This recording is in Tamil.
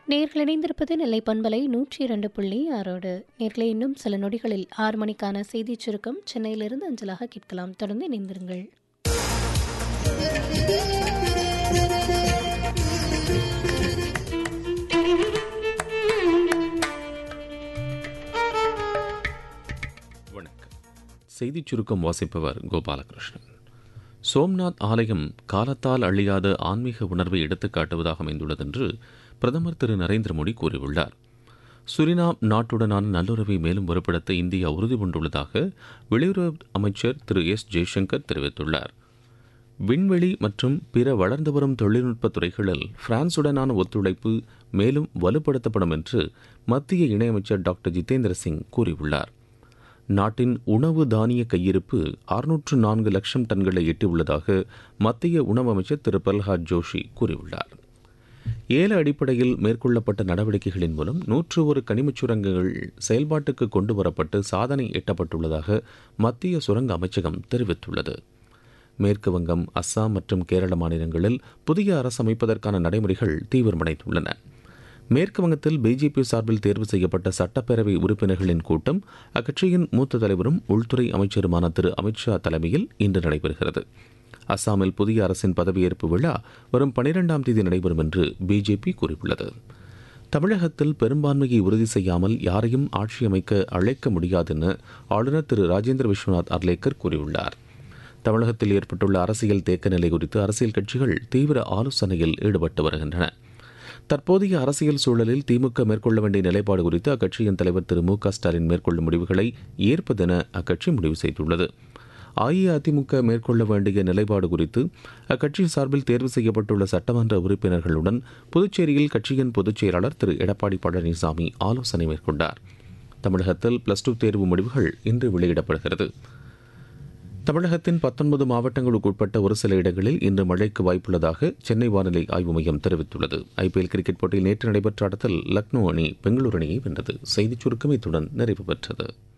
நேர்கள் இணைந்திருப்பது நெல்லை பண்பலை 102.6. நேர்களை இன்னும் சில நொடிகளில் 6 மணிக்கான செய்திச் சுருக்கம் சென்னையிலிருந்து அஞ்சலாக கேட்கலாம். தொடர்ந்து இணைந்திருங்கள். வணக்கம். செய்திச் சுருக்கம் வாசிப்பவர் கோபாலகிருஷ்ணன். சோம்நாத் ஆலயம் காலத்தால் அழியாத ஆன்மீக உணர்வை எடுத்துக்காட்டுவதாக அமைந்துள்ளது என்று பிரதமர் திரு நரேந்திர மோடி கூறியுள்ளார். சுரினாம் நாட்டுடனான நல்லுறவை மேலும் வலுப்படுத்த இந்தியா உறுதிபூண்டுள்ளதாக வெளியுறவு அமைச்சர் திரு எஸ் ஜெய்சங்கர் தெரிவித்துள்ளார். விண்வெளி மற்றும் பிற வளர்ந்து வரும் தொழில்நுட்ப துறைகளில் பிரான்சுடனான ஒத்துழைப்பு மேலும் வலுப்படுத்தப்படும் என்று மத்திய இணையமைச்சர் டாக்டர் ஜிதேந்திர சிங் கூறியுள்ளார். நாட்டின் உணவு தானிய கையிருப்பு 604 லட்சம் டன்களை எட்டியுள்ளதாக மத்திய உணவு அமைச்சர் திரு பிரல்ஹாத் ஜோஷி கூறியுள்ளார். ஏல அடிப்படையில் மேற்கொள்ளப்பட்ட நடவடிக்கைகளின் மூலம் 101 கனிமச் சுரங்கங்கள் செயல்பாட்டுக்கு கொண்டுவரப்பட்டு சாதனை எட்டப்பட்டுள்ளதாக மத்திய சுரங்க அமைச்சகம் தெரிவித்துள்ளது. மேற்கு வங்கம், அஸ்ஸாம் மற்றும் கேரள மாநிலங்களில் புதிய அரசு அமைப்பதற்கான நடைமுறைகள் தீவிரமடைந்துள்ளன. மேற்கு வங்கத்தில் பிஜேபி சார்பில் தேர்வு செய்யப்பட்ட சட்டப்பேரவை உறுப்பினர்களின் கூட்டம் அக்கட்சியின் மூத்த தலைவரும் உள்துறை அமைச்சருமான திரு அமித்ஷா தலைமையில் இன்று நடைபெறுகிறது. அஸ்ஸாமில் புதிய அரசின் பதவியேற்பு விழா வரும் 12ஆம் தேதி நடைபெறும் என்று பிஜேபி கூறியுள்ளது. தமிழகத்தில் பெரும்பான்மையை உறுதி செய்யாமல் யாரையும் ஆட்சி அமைக்க அழைக்க முடியாது என ஆளுநர் திரு ராஜேந்திர விஸ்வநாத் அர்லேக்கர் கூறியுள்ளார். தமிழகத்தில் ஏற்பட்டுள்ள அரசியல் தேக்க நிலை குறித்து அரசியல் கட்சிகள் தீவிர ஆலோசனையில் ஈடுபட்டு வருகின்றன. தற்போதைய அரசியல் சூழலில் திமுக மேற்கொள்ள வேண்டிய நிலைப்பாடு குறித்து அக்கட்சியின் தலைவர் திரு மு க ஸ்டாலின் மேற்கொள்ளும் முடிவுகளை ஏற்பதென அக்கட்சி முடிவு செய்துள்ளது. அஇஅதிமுக மேற்கொள்ள வேண்டிய நிலைப்பாடு குறித்து அக்கட்சி சார்பில் தேர்வு செய்யப்பட்டுள்ள சட்டமன்ற உறுப்பினர்களுடன் புதுச்சேரியில் கட்சியின் பொதுச் செயலாளர் திரு எடப்பாடி பழனிசாமி ஆலோசனை மேற்கொண்டார். தமிழகத்தில் +2 தேர்வு முடிவுகள் இன்று வெளியிடப்படுகிறது. தமிழகத்தின் 19 மாவட்டங்களுக்கு உட்பட்ட ஒரு சில இடங்களில் இன்று மழைக்கு வாய்ப்புள்ளதாக சென்னை வானிலை ஆய்வு மையம் தெரிவித்துள்ளது. IPL கிரிக்கெட் போட்டியில் நேற்று நடைபெற்ற ஆட்டத்தில் லக்னோ அணி பெங்களூரு அணியை வென்றது. செய்திச் சுருக்கம் இத்துடன் நிறைவு பெற்றது.